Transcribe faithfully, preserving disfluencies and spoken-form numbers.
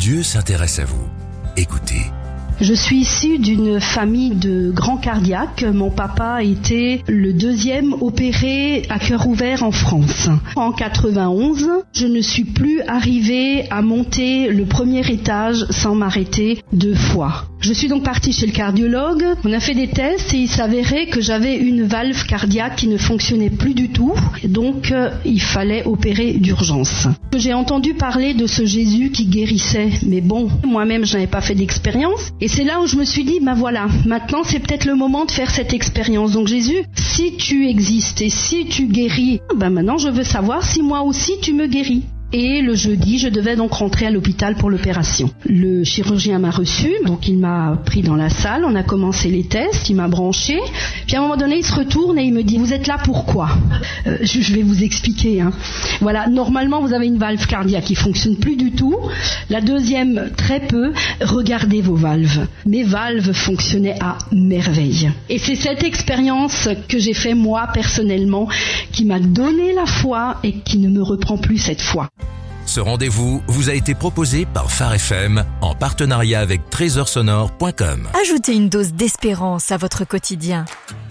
Dieu s'intéresse à vous. Écoutez. Je suis issue d'une famille de grands cardiaques. Mon papa était le deuxième opéré à cœur ouvert en France. En quatre-vingt-onze, je ne suis plus arrivée à monter le premier étage sans m'arrêter deux fois. Je suis donc partie chez le cardiologue. On a fait des tests et il s'avérait que j'avais une valve cardiaque qui ne fonctionnait plus du tout. Donc, euh, il fallait opérer d'urgence. J'ai entendu parler de ce Jésus qui guérissait. Mais bon, moi-même, je n'avais pas fait d'expérience. Et c'est là où je me suis dit, ben voilà, maintenant c'est peut-être le moment de faire cette expérience. Donc Jésus, si tu existes et si tu guéris, ben maintenant je veux savoir si moi aussi tu me guéris. Et le jeudi, je devais donc rentrer à l'hôpital pour l'opération. Le chirurgien m'a reçu, donc il m'a pris dans la salle, on a commencé les tests, il m'a branché. Puis à un moment donné, il se retourne et il me dit, vous êtes là pourquoi ? euh, je, je vais vous expliquer. Hein. Voilà, normalement vous avez une valve cardiaque qui fonctionne plus du tout. La deuxième, très peu. Regardez vos valves. Mes valves fonctionnaient à merveille. Et c'est cette expérience que j'ai fait moi personnellement qui m'a donné la foi et qui ne me reprend plus cette foi. Ce rendez-vous vous a été proposé par Phare F M en partenariat avec trésor sonore point com. Ajoutez une dose d'espérance à votre quotidien.